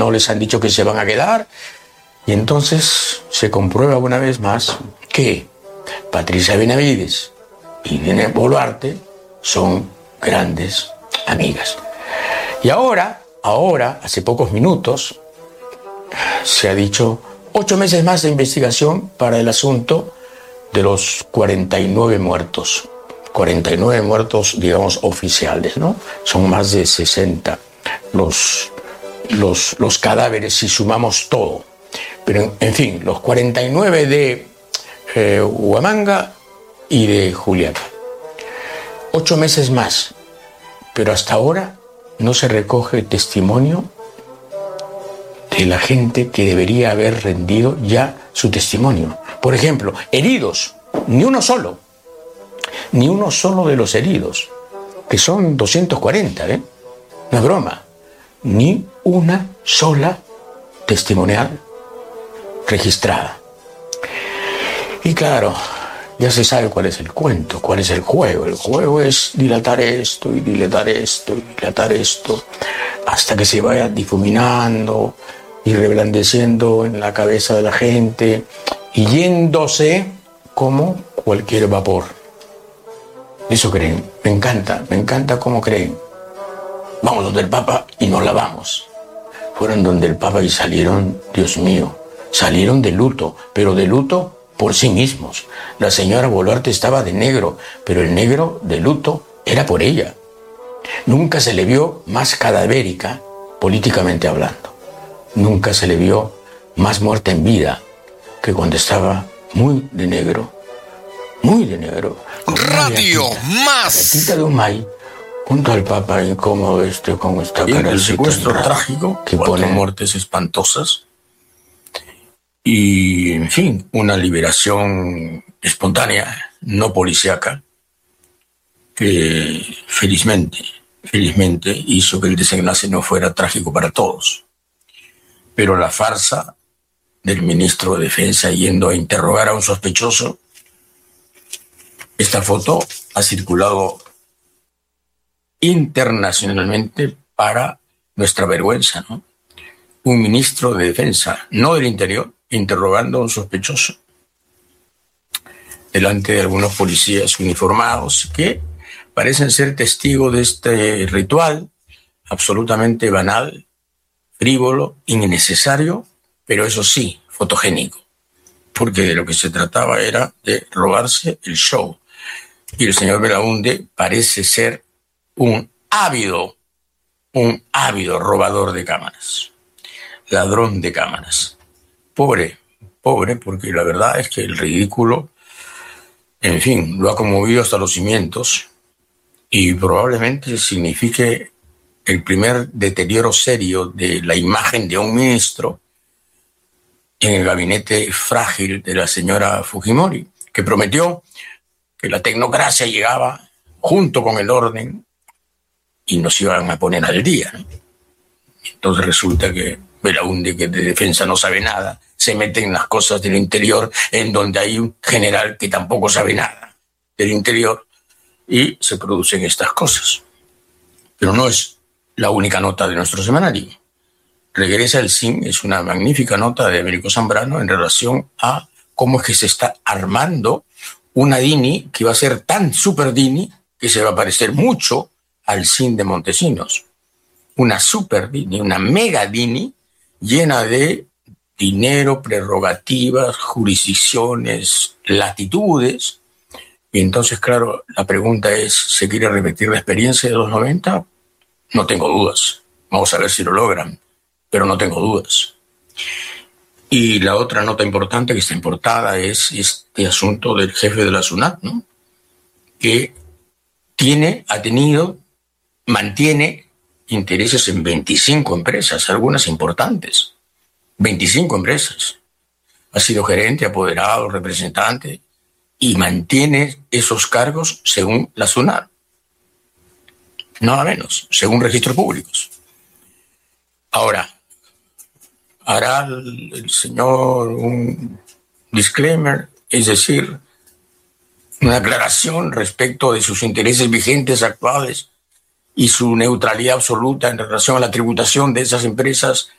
no les han dicho que se van a quedar. Y entonces se comprueba una vez más que Patricia Benavides y Dina Boluarte son grandes amigas. Y ahora, hace pocos minutos, se ha dicho 8 meses más de investigación para el asunto de los 49 muertos. 49 muertos, digamos, oficiales, ¿no? Son más de 60 los cadáveres si sumamos todo. Pero, en fin, los 49 de Huamanga y de Juliaca. 8 meses más, pero hasta ahora no se recoge testimonio de la gente que debería haber rendido ya su testimonio. Por ejemplo, heridos, ni uno solo de los heridos, que son 240, no es broma, ni una sola testimonial registrada. Y claro, ya se sabe cuál es el cuento, cuál es el juego. El juego es dilatar esto y dilatar esto y dilatar esto, hasta que se vaya difuminando y reblandeciendo en la cabeza de la gente y yéndose como cualquier vapor. Eso creen. Me encanta cómo creen. Vamos donde el Papa y nos lavamos. Fueron donde el Papa y salieron, Dios mío, salieron de luto, pero de luto por sí mismos. La señora Boluarte estaba de negro, pero el negro de luto era por ella. Nunca se le vio más cadavérica, políticamente hablando. Nunca se le vio más muerta en vida que cuando estaba muy de negro. Muy de negro. Radio Más. Gatita de Humay, junto al Papa incómodo con esta cara. El secuestro trágico, 4 muertes espantosas. Y, en fin, una liberación espontánea, no policíaca, que felizmente hizo que el desenlace no fuera trágico para todos. Pero la farsa del ministro de Defensa yendo a interrogar a un sospechoso, esta foto ha circulado internacionalmente para nuestra vergüenza, ¿no? Un ministro de Defensa, no del Interior, interrogando a un sospechoso delante de algunos policías uniformados que parecen ser testigos de este ritual absolutamente banal, frívolo, innecesario, pero eso sí, fotogénico, porque de lo que se trataba era de robarse el show. Y el señor Belaúnde parece ser un ávido robador de cámaras, ladrón de cámaras. Pobre, porque la verdad es que el ridículo, en fin, lo ha conmovido hasta los cimientos y probablemente signifique el primer deterioro serio de la imagen de un ministro en el gabinete frágil de la señora Fujimori, que prometió que la tecnocracia llegaba junto con el orden y nos iban a poner al día, ¿no? Entonces resulta que Belaúnde, que de defensa no sabe nada, se mete en las cosas del interior, en donde hay un general que tampoco sabe nada del interior, y se producen estas cosas. Pero no es la única nota de nuestro semanario. Regresa el CIN, es una magnífica nota de Américo Zambrano en relación a cómo es que se está armando una DINI que va a ser tan super DINI que se va a parecer mucho al CIN de Montesinos. Una super DINI, una mega DINI llena de dinero, prerrogativas, jurisdicciones, latitudes. Y entonces, claro, la pregunta es, ¿se quiere repetir la experiencia de los 90? No tengo dudas. Vamos a ver si lo logran, pero no tengo dudas. Y la otra nota importante que está en portada es este asunto del jefe de la SUNAT, ¿no? Que mantiene intereses en 25 empresas, algunas importantes. 25 empresas. Ha sido gerente, apoderado, representante, y mantiene esos cargos según la SUNAT. Nada menos, según registros públicos. Ahora, hará el señor un disclaimer, es decir, una aclaración respecto de sus intereses vigentes actuales y su neutralidad absoluta en relación a la tributación de esas empresas